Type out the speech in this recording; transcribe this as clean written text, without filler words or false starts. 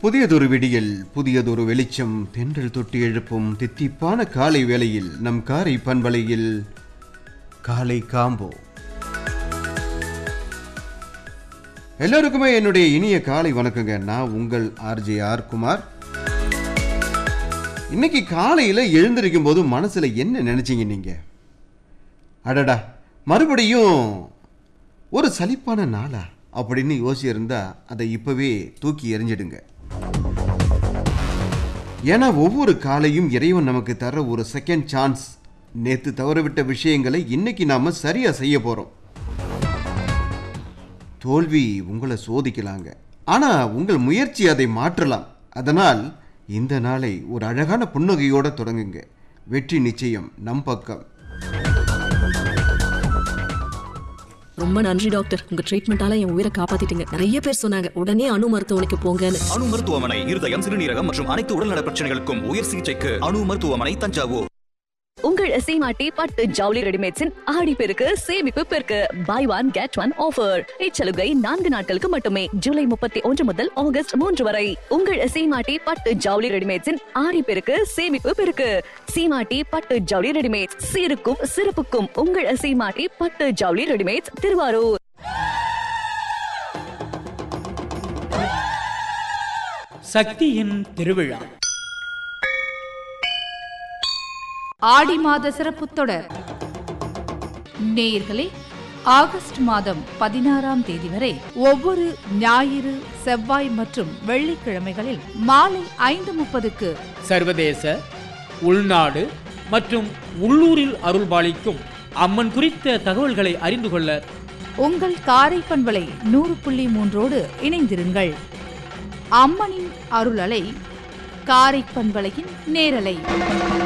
புதியதொரு விடியல், புதியதொரு வெளிச்சம், தென்றல் தொட்டி எழுப்பும் தித்திப்பான காலை வேளையில் நம் காரை பண்பலையில் காலை காம்போ. எல்லாருக்குமே என்னுடைய இனிய காலை வணக்கங்க. நான் உங்கள் ஆர் குமார். இன்னைக்கு காலையில் எழுந்திருக்கும் போது மனசுல என்ன நினைச்சீங்க நீங்க? அடடா, மறுபடியும் ஒரு சலிப்பான நாளா அப்படின்னு யோசிச்சிருந்தா அதை இப்பவே தூக்கி எறிஞ்சிடுங்க. ஏன்னா ஒவ்வொரு காலையும் இறைவன் நமக்கு தர ஒரு செகண்ட் சான்ஸ். நேற்று தவறவிட்ட விஷயங்களை இன்னைக்கு நாம சரியா செய்ய போறோம். தோல்வி உங்களை சோதிக்கலாங்க, ஆனா உங்கள் முயற்சி அதை மாற்றலாம். அதனால் இந்த நாளை ஒரு அழகான புன்னகையோட தொடங்குங்க. வெற்றி நிச்சயம் நம் பக்கம். ரொம்ப நன்றி டாக்டர், உங்க ட்ரீட்மெண்டால என் உயிரை காப்பாத்திட்டீங்க. நிறைய பேர் சொன்னாங்க உடனே அணு மருத்துவமனைக்கு போங்கன்னு. அணு மருத்துவமனை இருதயம், சிறுநீரகம் மற்றும் அனைத்து உடல்நல பிரச்சனைகளுக்கும் உயர் சிகிச்சைக்கு அணு மருத்துவமனை, தஞ்சாவூர். உங்கள் சீமாட்டி பட்டு ஜவுளி ரெடிமேட்ஸின் ஆடி பெருக்கு சேமிப்பு பெருக்கு by one get one offer. இச்சலுகை 4 நாட்களுக்கு மட்டுமே, ஜூலை 31 முதல் ஆகஸ்ட் 3 வரை. உங்கள் சீமாட்டி பட்டு ஜவுளி ரெடிமேட்ஸின் ஆடி பெருக்கு சேமிப்பு பெருக்கு. சீமாட்டி பட்டு ஜவுளி ரெடிமேட்ஸ், சீருக்கும் சிறப்புக்கும் உங்கள் சீமாட்டி பட்டு ஜவுளி ரெடிமேட்ஸ், திருவாரூர். சக்தியின் திருவிழா ஆடி மாத சிறப்பு தொடர். நேயர்களே, ஆகஸ்ட் மாதம் 16ஆம் தேதி வரை ஒவ்வொரு ஞாயிறு, செவ்வாய் மற்றும் வெள்ளிக்கிழமைகளில் மாலை 5:30க்கு சர்வதேச, உள்நாடு மற்றும் உள்ளூரில் அருள்பாலிக்கும் அம்மன் குறித்த தகவல்களை அறிந்து கொள்ள உங்கள் காரை பண்பலை 100.3 இணைந்திருங்கள். அம்மனின் அருளலை காரை பண்பலையின் நேரலை.